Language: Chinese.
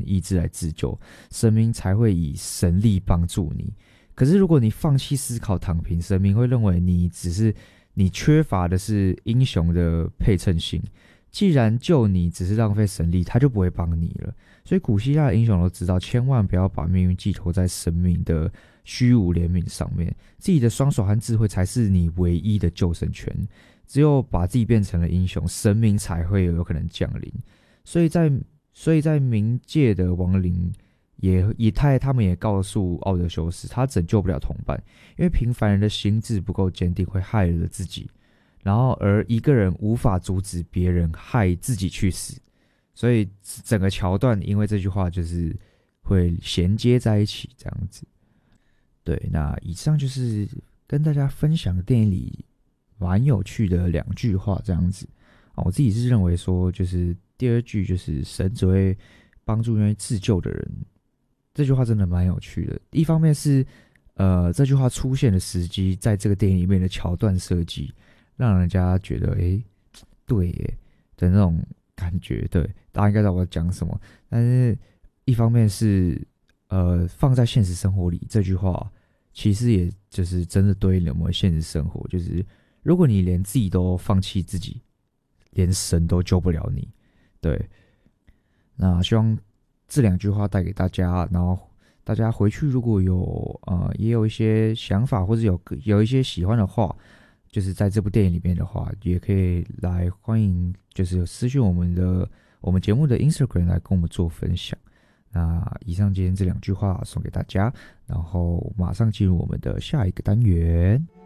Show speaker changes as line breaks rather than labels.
意志来自救，神明才会以神力帮助你。可是如果你放弃思考躺平，神明会认为你缺乏的是英雄的配称性，既然救你只是浪费神力，他就不会帮你了。所以古希腊的英雄都知道，千万不要把命运寄托在神明的虚无怜悯上面，自己的双手和智慧才是你唯一的救生圈。只有把自己变成了英雄，神明才会有可能降临。所以在冥界的亡灵他们也告诉奥德修斯，他拯救不了同伴，因为平凡人的心智不够坚定，会害了自己。然后而一个人无法阻止别人害自己去死，所以整个桥段因为这句话就是会衔接在一起这样子。对，那以上就是跟大家分享的电影里蛮有趣的2句话这样子。我自己是认为说，就是第2句就是神只会帮助愿意自救的人，这句话真的蛮有趣的。一方面是这句话出现的时机，在这个电影里面的桥段设计，让人家觉得对耶的那种感觉。对，大家应该知道我讲什么。但是一方面是放在现实生活里，这句话其实也就是真的对应了我们现实生活，就是如果你连自己都放弃自己，连神都救不了你。对，那希望这2句话带给大家，然后大家回去如果也有一些想法，或者有一些喜欢的话，就是在这部电影里面的话，也可以来欢迎，就是私讯我们节目的 Instagram 来跟我们做分享。那以上今天这2句话送给大家，然后马上进入我们的下一个单元。